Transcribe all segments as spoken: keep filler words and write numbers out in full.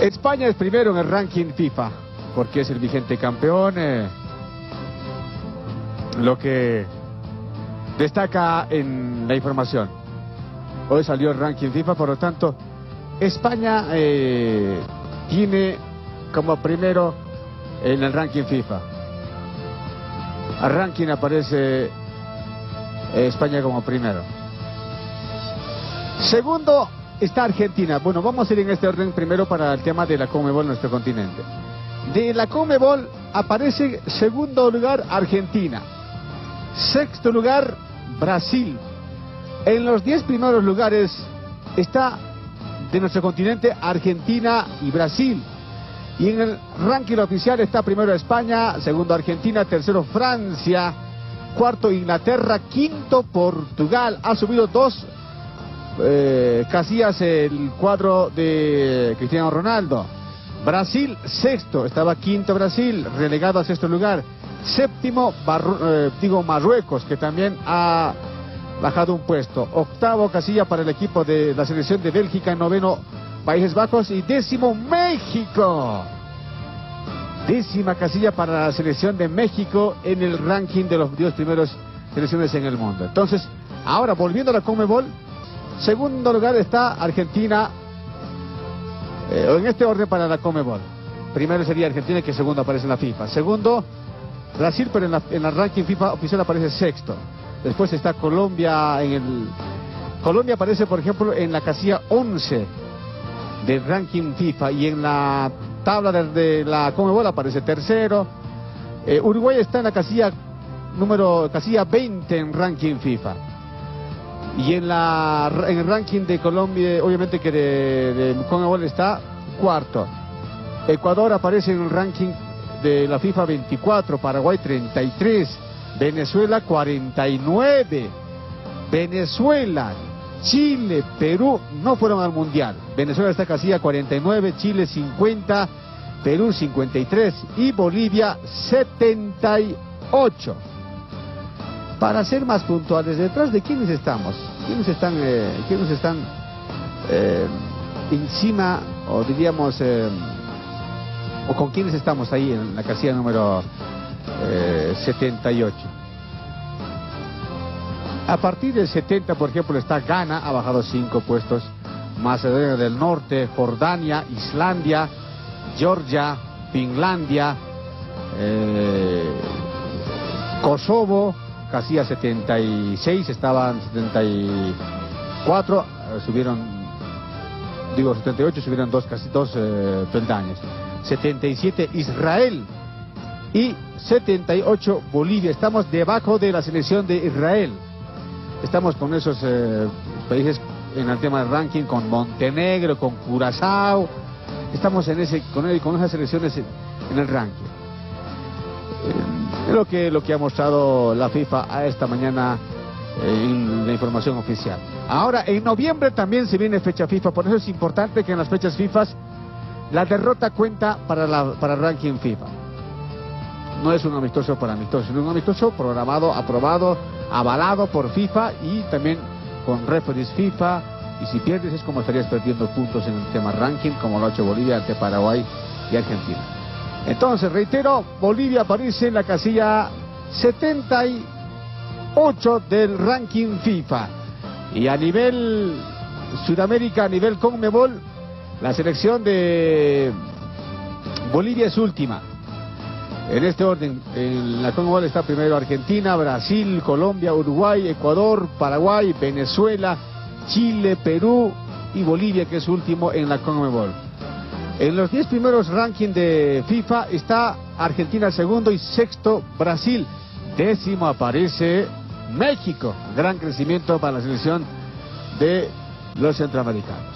España es primero en el ranking FIFA, porque es el vigente campeón. Eh, lo que destaca en la información. Hoy salió el ranking FIFA, por lo tanto, España eh, tiene como primero en el ranking FIFA. Al ranking aparece eh, España como primero. Segundo está Argentina. Bueno, vamos a ir en este orden primero para el tema de la Conmebol en nuestro continente. De la Conmebol aparece segundo lugar Argentina. Sexto lugar Brasil. En los diez primeros lugares está de nuestro continente Argentina y Brasil. Y en el ranking oficial está primero España, segundo Argentina, tercero Francia, cuarto Inglaterra, quinto Portugal. Ha subido dos eh, casillas el cuadro de Cristiano Ronaldo. Brasil sexto, estaba quinto Brasil, relegado a sexto lugar. Séptimo, Barru eh, digo Marruecos, que también ha bajado un puesto. Octavo casilla para el equipo de la selección de Bélgica. Noveno Países Bajos. Y décimo México. Décima casilla para la selección de México en el ranking de los diez primeros selecciones en el mundo. Entonces, ahora volviendo a la Conmebol, segundo lugar está Argentina, eh, en este orden para la Conmebol. Primero sería Argentina, que segundo aparece en la FIFA. Segundo Brasil, pero en la, en la ranking FIFA oficial aparece sexto. Después está Colombia en el... Colombia aparece, por ejemplo, en la casilla once del ranking FIFA, y en la tabla de, de la Conmebol aparece tercero. Eh, Uruguay está en la casilla número casilla veinte en ranking FIFA. Y en la en el ranking de Colombia, obviamente que de, de Conmebol está cuarto. Ecuador aparece en el ranking de la FIFA veinticuatro, Paraguay treinta y tres, Venezuela cuarenta y nueve. Venezuela, Chile, Perú no fueron al mundial. Venezuela está casilla cuarenta y nueve, Chile cincuenta, Perú cincuenta y tres y Bolivia setenta y ocho. Para ser más puntuales, ¿detrás de quiénes estamos? ¿Quiénes están, eh, quiénes están eh, encima, o diríamos, eh, o con quiénes estamos ahí en la casilla número eh, setenta y ocho? A partir del setenta, por ejemplo, está Ghana, ha bajado cinco puestos. Macedonia del Norte, Jordania, Islandia, Georgia, Finlandia, eh, Kosovo, casilla setenta y seis, estaban setenta y cuatro, eh, subieron, digo setenta y ocho, subieron dos, casi dos eh, peldaños. setenta y siete Israel y setenta y ocho Bolivia. Estamos debajo de la selección de Israel. Estamos con esos eh, países en el tema del ranking, con Montenegro, con Curazao. Estamos en ese, con, el, con esas selecciones en, en el ranking. Eh, es lo que, lo que ha mostrado la FIFA a esta mañana eh, en la información oficial. Ahora, en noviembre también se viene fecha FIFA, por eso es importante que en las fechas FIFA la derrota cuenta para, la, para el ranking FIFA. No es un amistoso por amistoso, es un amistoso programado, aprobado, avalado por FIFA y también con referees FIFA. Y si pierdes es como estarías perdiendo puntos en el tema ranking, como lo ha hecho Bolivia ante Paraguay y Argentina. Entonces, reitero, Bolivia aparece en la casilla setenta y ocho del ranking FIFA. Y a nivel Sudamérica, a nivel Conmebol, la selección de Bolivia es última. En este orden, en la Conmebol está primero Argentina, Brasil, Colombia, Uruguay, Ecuador, Paraguay, Venezuela, Chile, Perú y Bolivia, que es último en la Conmebol. En los diez primeros rankings de FIFA está Argentina segundo y sexto Brasil. Décimo aparece México. Gran crecimiento para la selección de los centroamericanos.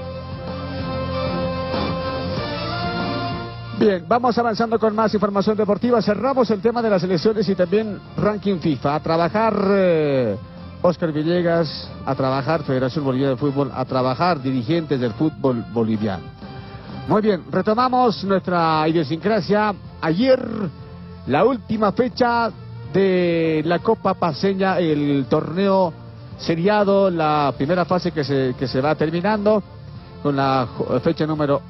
Bien, vamos avanzando con más información deportiva. Cerramos el tema de las selecciones y también ranking FIFA. A trabajar eh, Oscar Villegas, a trabajar Federación Boliviana de Fútbol, a trabajar dirigentes del fútbol boliviano. Muy bien, retomamos nuestra idiosincrasia. Ayer, la última fecha de la Copa Paceña, el torneo seriado, la primera fase que se, que se va terminando con la fecha número